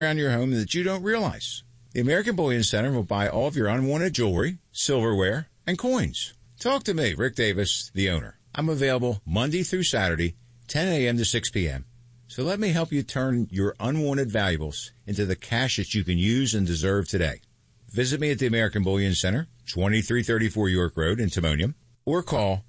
around your home that you don't realize. The American Bullion Center will buy all of your unwanted jewelry, silverware, and coins. Talk to me, Rick Davis, the owner. I'm available Monday through Saturday, 10 a.m. to 6 p.m. So let me help you turn your unwanted valuables into the cash that you can use and deserve today. Visit me at the American Bullion Center, 2334 York Road in Timonium, or call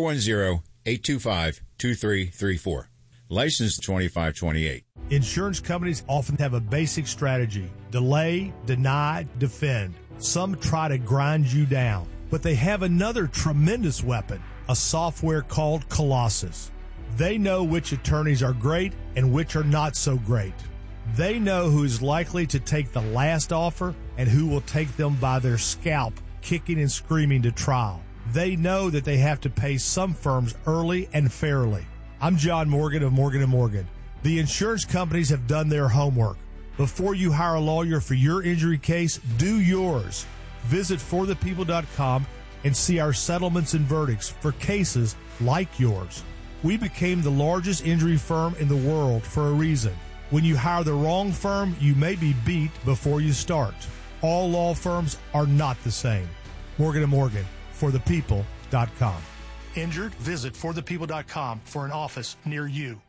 410-825-2334. License 2528. Insurance companies often have a basic strategy: delay, deny, defend. Some try to grind you down, but they have another tremendous weapon, a software called Colossus. They know which attorneys are great and which are not so great. They know who is likely to take the last offer and who will take them by their scalp, kicking and screaming to trial. They know that they have to pay some firms early and fairly. I'm John Morgan of Morgan & Morgan. The insurance companies have done their homework. Before you hire a lawyer for your injury case, do yours. Visit forthepeople.com and see our settlements and verdicts for cases like yours. We became the largest injury firm in the world for a reason. When you hire the wrong firm, you may be beat before you start. All law firms are not the same. Morgan & Morgan, forthepeople.com. Injured? Visit forthepeople.com for an office near you.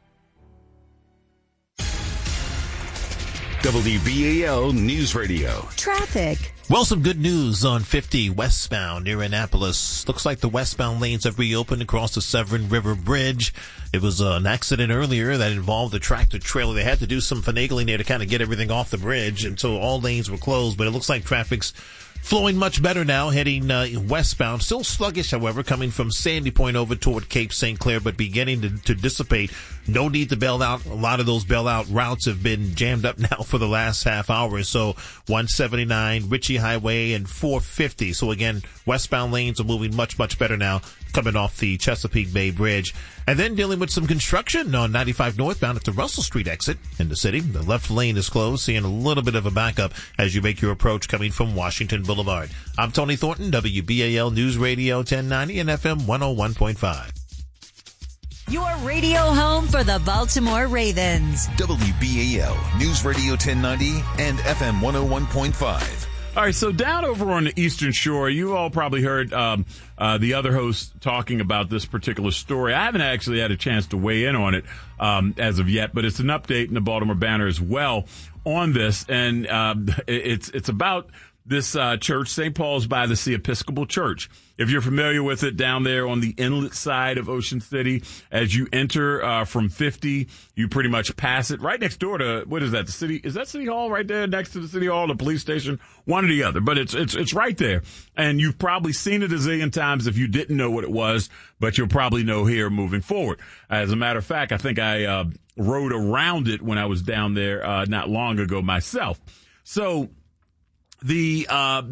WBAL News Radio. Traffic. Well, some good news on 50 westbound near Annapolis. Looks like the westbound lanes have reopened across the Severn River Bridge. It was an accident earlier that involved a tractor trailer. They had to do some finagling there to kind of get everything off the bridge, and so all lanes were closed. But it looks like traffic's flowing much better now, heading westbound. Still sluggish, however, coming from Sandy Point over toward Cape St. Clair, but beginning to dissipate. No need to bail out. A lot of those bailout routes have been jammed up now for the last half hour. So 179, Ritchie Highway, and 450. So again, westbound lanes are moving much, much better now, coming off the Chesapeake Bay Bridge. And then dealing with some construction on 95 northbound at the Russell Street exit in the city. The left lane is closed, seeing a little bit of a backup as you make your approach coming from Washington Boulevard. I'm Tony Thornton, WBAL News Radio 1090 and FM 101.5. Your radio home for the Baltimore Ravens. WBAL News Radio 1090 and FM 101.5. All right, so down over on the Eastern Shore, you all probably heard the other hosts talking about this particular story. I haven't actually had a chance to weigh in on it as of yet, but it's an update in the Baltimore Banner as well on this, and it's about this church, St. Paul's by the Sea Episcopal Church. If you're familiar with it, down there on the inlet side of Ocean City, as you enter from 50, you pretty much pass it right next door to, what is that, the city? Is that City Hall right there next to the City Hall, the police station? One or the other, but it's right there. And you've probably seen it a zillion times if you didn't know what it was, but you'll probably know here moving forward. As a matter of fact, I think I rode around it when I was down there not long ago myself. So the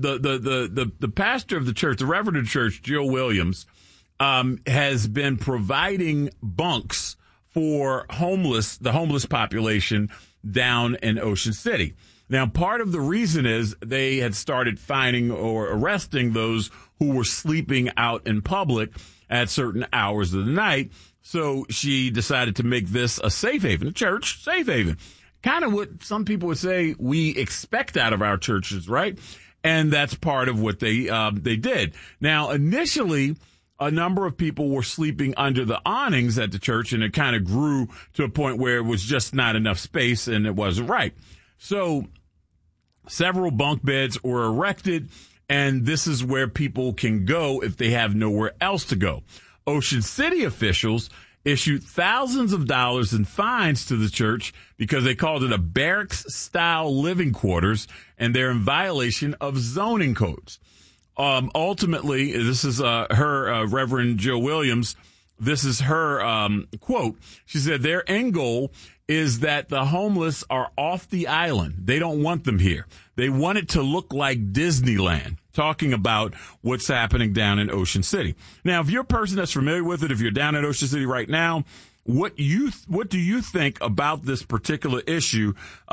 pastor of the church, the reverend of the church, Jill Williams, has been providing bunks for the homeless population down in Ocean City. Now, part of the reason is they had started finding or arresting those who were sleeping out in public at certain hours of the night. So she decided to make this a safe haven, a church safe haven. Kind of what some people would say we expect out of our churches, right? And that's part of what they did. Now, initially, a number of people were sleeping under the awnings at the church, and it kind of grew to a point where it was just not enough space and it wasn't right. So several bunk beds were erected, and this is where people can go if they have nowhere else to go. Ocean City officials issued thousands of dollars in fines to the church because they called it a barracks-style living quarters, and they're in violation of zoning codes. Ultimately, this is her, Reverend Jill Williams, this is her quote. She said their end goal is that the homeless are off the island. They don't want them here. They want it to look like Disneyland, talking about what's happening down in Ocean City. Now, if you're a person that's familiar with it, if you're down in Ocean City right now, what do you think about this particular issue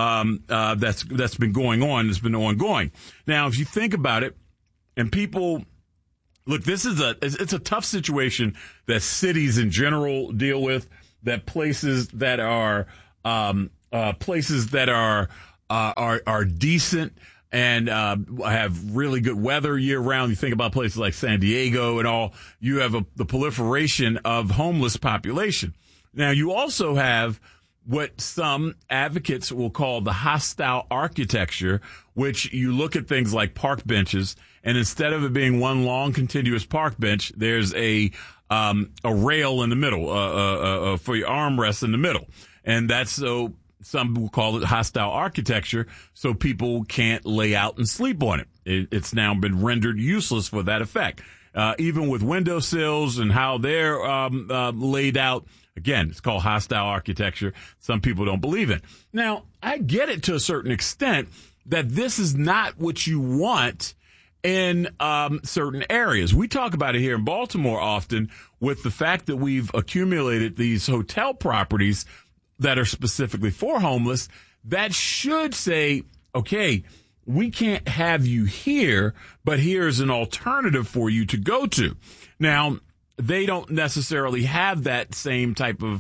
that's been going on, that's been ongoing? Now, if you think about it, and people look, it's a tough situation that cities in general deal with, that places that are are decent and have really good weather year round. You think about places like San Diego and all. You have the proliferation of homeless population. Now, you also have what some advocates will call the hostile architecture, which you look at things like park benches, and instead of it being one long continuous park bench, there's a rail in the middle for your armrests in the middle, and that's so. Some will call it hostile architecture, so people can't lay out and sleep on it. It's now been rendered useless for that effect. Even with windowsills and how they're laid out, again, it's called hostile architecture. Some people don't believe it. Now, I get it to a certain extent that this is not what you want in certain areas. We talk about it here in Baltimore often with the fact that we've accumulated these hotel properties that are specifically for homeless. That should say, okay, we can't have you here, but here's an alternative for you to go to. Now, they don't necessarily have that same type of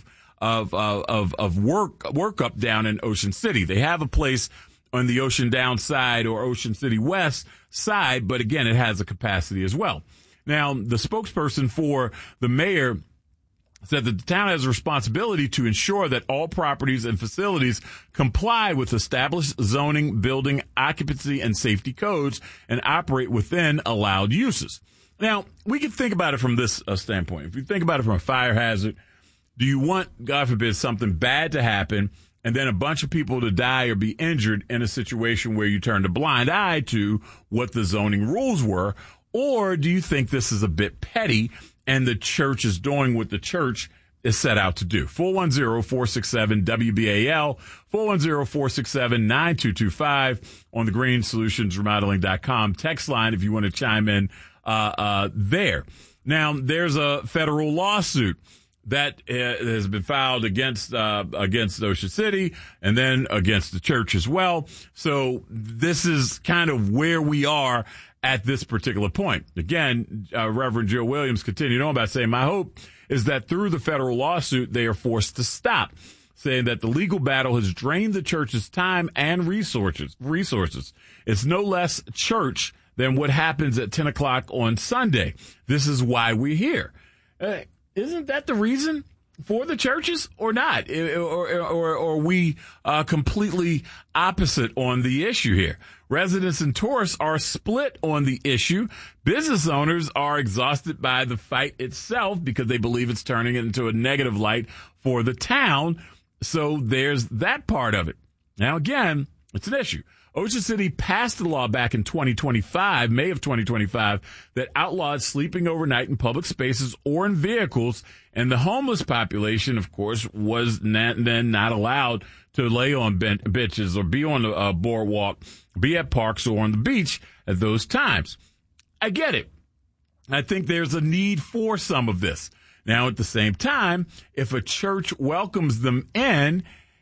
work up down in Ocean City. They have a place on the Ocean Down side or Ocean City West side, but again, it has a capacity as well. Now, the spokesperson for the mayor said that the town has a responsibility to ensure that all properties and facilities comply with established zoning, building, occupancy, and safety codes and operate within allowed uses. Now, we can think about it from this standpoint. If you think about it from a fire hazard, do you want, God forbid, something bad to happen and then a bunch of people to die or be injured in a situation where you turned a blind eye to what the zoning rules were? Or do you think this is a bit petty and the church is doing what the church is set out to do? 410-467-WBAL, 410-467-9225 on the greensolutionsremodeling.com text line if you want to chime in there. Now, there's a federal lawsuit that has been filed against Ocean City and then against the church as well. So this is kind of where we are at this particular point. Again, Reverend Joe Williams continued on by saying, my hope is that through the federal lawsuit, they are forced to stop, saying that the legal battle has drained the church's time and resources. It's no less church than what happens at 10 o'clock on Sunday. This is why we're here. Isn't that the reason for the churches or not? Or are we completely opposite on the issue here? Residents and tourists are split on the issue. Business owners are exhausted by the fight itself because they believe it's turning it into a negative light for the town. So there's that part of it. Now, again, it's an issue. Ocean City passed the law back in 2025, May of 2025, that outlawed sleeping overnight in public spaces or in vehicles. And the homeless population, of course, was then not allowed to lay on benches or be on the boardwalk, be at parks or on the beach at those times. I get it. I think there's a need for some of this. Now, at the same time, if a church welcomes them in,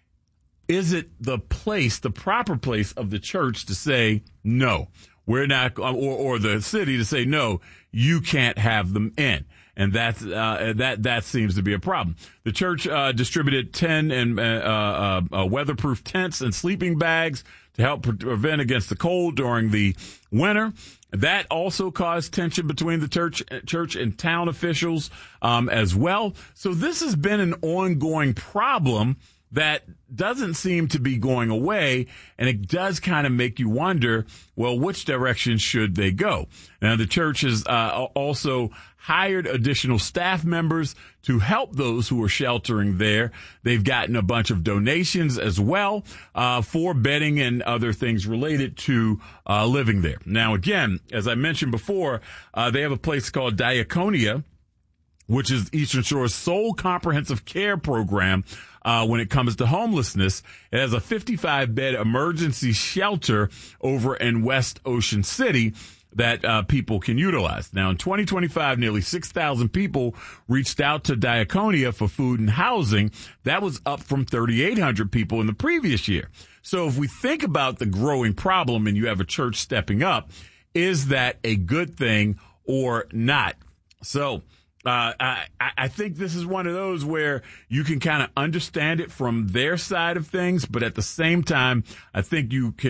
is it the proper place of the church to say, no, we're not, or the city to say, no, you can't have them in? And that seems to be a problem. The church distributed 10 weatherproof tents and sleeping bags to help prevent against the cold during the winter. That also caused tension between the church and town officials as well. So this has been an ongoing problem that doesn't seem to be going away, and it does kind of make you wonder, well, which direction should they go? Now, the church has also hired additional staff members to help those who are sheltering there. They've gotten a bunch of donations as well for bedding and other things related to living there. Now, again, as I mentioned before, they have a place called Diaconia, which is Eastern Shore's sole comprehensive care program when it comes to homelessness. It has a 55-bed emergency shelter over in West Ocean City that people can utilize. Now, in 2025, nearly 6,000 people reached out to Diaconia for food and housing. That was up from 3,800 people in the previous year. So if we think about the growing problem and you have a church stepping up, is that a good thing or not? So I think this is one of those where you can kind of understand it from their side of things, but at the same time, I think you can